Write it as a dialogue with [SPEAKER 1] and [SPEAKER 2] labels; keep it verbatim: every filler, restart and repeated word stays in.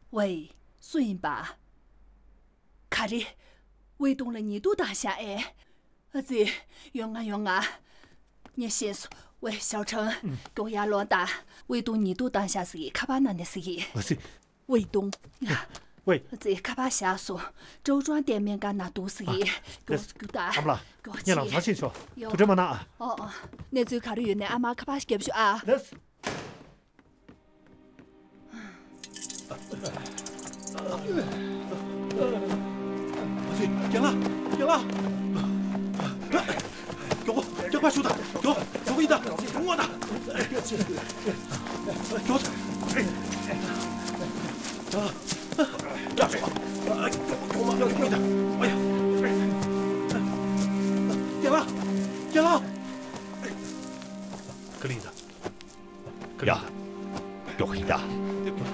[SPEAKER 1] 喂，孙爸，卡里，喂动了你都当下哎，儿子，用啊用啊，你先说，喂，小陈，给我压罗大，喂动你都当下是卡巴南的事业，
[SPEAKER 2] 我是
[SPEAKER 1] 喂动，
[SPEAKER 2] 喂，
[SPEAKER 1] 儿子卡巴下说，周庄店面干那都是业，给我给打，
[SPEAKER 2] 阿不啦，
[SPEAKER 1] 给我
[SPEAKER 2] 你让他进去，
[SPEAKER 1] 有
[SPEAKER 2] 就这么拿。
[SPEAKER 1] 哦哦，你最卡里原来阿妈卡巴给不去啊？
[SPEAKER 2] 那是。赢了，赢了！给我，这块输的，给我，给我一的，我的，给我，啊，压住了，给我，给我，给我一的，哎呀，赢了，赢了！格林子，呀，给我一的。